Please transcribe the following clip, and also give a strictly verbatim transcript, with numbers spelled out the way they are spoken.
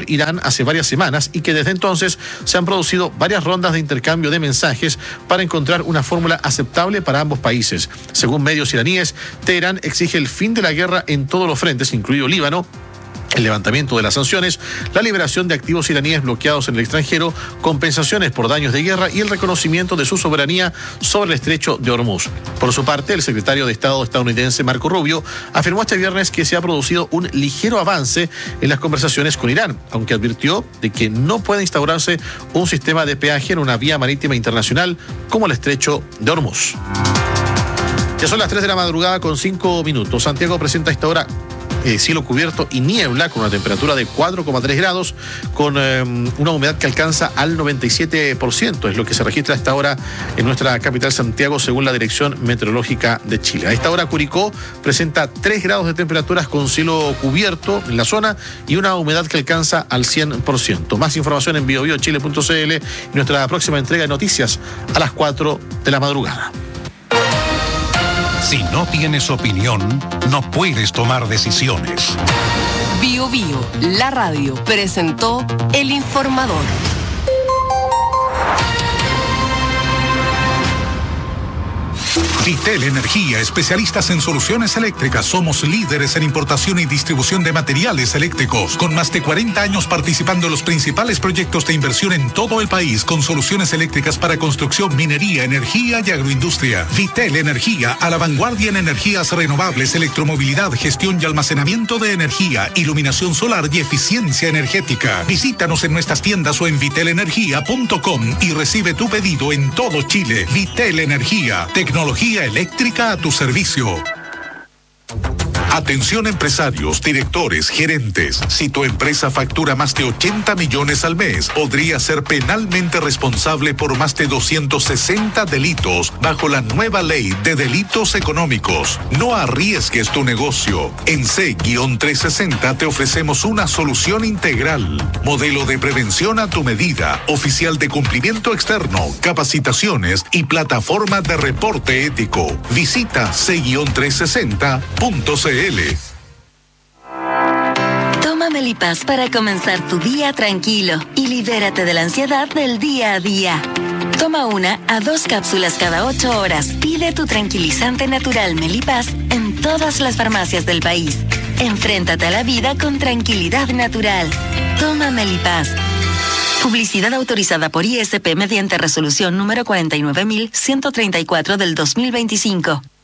por Irán hace varias semanas y que desde entonces se han producido varias rondas de intercambio de mensajes para encontrar una fórmula aceptable para ambos países. Según medios iraníes, Teherán exige el fin de la guerra en todos los frentes, incluido Líbano, el levantamiento de las sanciones, la liberación de activos iraníes bloqueados en el extranjero, compensaciones por daños de guerra y el reconocimiento de su soberanía sobre el estrecho de Hormuz. Por su parte, el secretario de Estado estadounidense Marco Rubio afirmó este viernes que se ha producido un ligero avance en las conversaciones con Irán, aunque advirtió de que no puede instaurarse un sistema de peaje en una vía marítima internacional como el estrecho de Hormuz. Ya son las tres de la madrugada con cinco minutos. Santiago presenta a esta hora Eh, cielo cubierto y niebla con una temperatura de cuatro coma tres grados, con eh, una humedad que alcanza al noventa y siete por ciento, es lo que se registra a esta hora en nuestra capital Santiago según la Dirección Meteorológica de Chile. A esta hora Curicó presenta tres grados de temperaturas con cielo cubierto en la zona y una humedad que alcanza al cien por ciento. Más información en bio bio chile punto c l y nuestra próxima entrega de noticias a las cuatro de la madrugada. Si no tienes opinión, no puedes tomar decisiones. Bio Bio, la radio, presentó El Informador. Vitel Energía, especialistas en soluciones eléctricas. Somos líderes en importación y distribución de materiales eléctricos. Con más de cuarenta años participando en los principales proyectos de inversión en todo el país, con soluciones eléctricas para construcción, minería, energía y agroindustria. Vitel Energía, a la vanguardia en energías renovables, electromovilidad, gestión y almacenamiento de energía, iluminación solar y eficiencia energética. Visítanos en nuestras tiendas o en vitel energía punto com y recibe tu pedido en todo Chile. Vitel Energía, tecnología eléctrica a tu servicio. Atención empresarios, directores, gerentes. Si tu empresa factura más de ochenta millones al mes, podría ser penalmente responsable por más de doscientos sesenta delitos bajo la nueva ley de delitos económicos. No arriesgues tu negocio. En C trescientos sesenta te ofrecemos una solución integral. Modelo de prevención a tu medida, oficial de cumplimiento externo, capacitaciones y plataforma de reporte ético. Visita C trescientos sesenta punto c l. Toma Melipaz para comenzar tu día tranquilo y libérate de la ansiedad del día a día. Toma una a dos cápsulas cada ocho horas. Pide tu tranquilizante natural Melipaz en todas las farmacias del país. Enfréntate a la vida con tranquilidad natural. Toma Melipaz. Publicidad autorizada por I S P mediante resolución número cuarenta y nueve mil ciento treinta y cuatro del dos mil veinticinco.